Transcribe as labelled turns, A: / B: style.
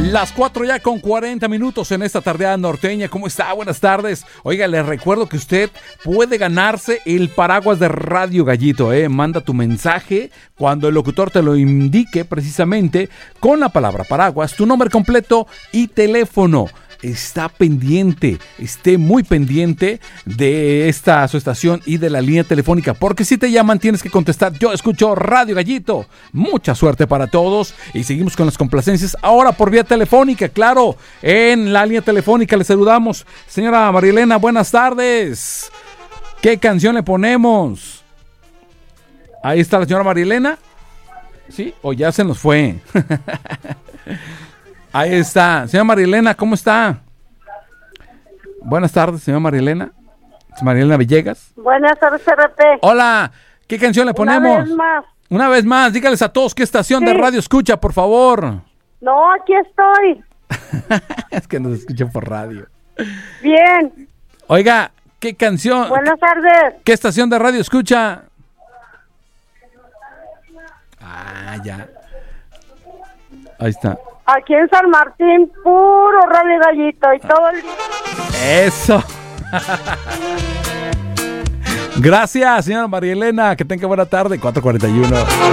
A: Las 4 ya con 40 minutos en esta tardeada norteña. ¿Cómo está? Buenas tardes. Oiga, les recuerdo que usted puede ganarse el paraguas de Radio Gallito, Manda tu mensaje cuando el locutor te lo indique precisamente con la palabra paraguas, tu nombre completo y teléfono. Está pendiente, esté muy pendiente de esta su estación y de la línea telefónica, porque si te llaman tienes que contestar. Yo escucho Radio Gallito. Mucha suerte para todos y seguimos con las complacencias ahora por vía telefónica, claro, en la línea telefónica le saludamos. Señora Marielena, buenas tardes. ¿Qué canción le ponemos? Ahí está la señora Marielena. ¿Sí? ¿O ya se nos fue? Ahí está. Señora Marielena, ¿cómo está? Buenas tardes, señora Marielena. Marielena Villegas.
B: Buenas tardes, RP.
A: Hola, ¿qué canción le ponemos? Una vez más, dígales a todos qué estación de radio escucha, por favor.
B: No, aquí estoy.
A: Es que nos escuchan por radio.
B: Bien.
A: Oiga, ¿qué canción?
B: Buenas tardes.
A: ¿Qué estación de radio escucha? Ah, ya. Ahí está.
B: Aquí en San Martín, puro Radio Gallito y todo el día.
A: Eso. Gracias, señora Marielena. Que tenga buena tarde. 4:41.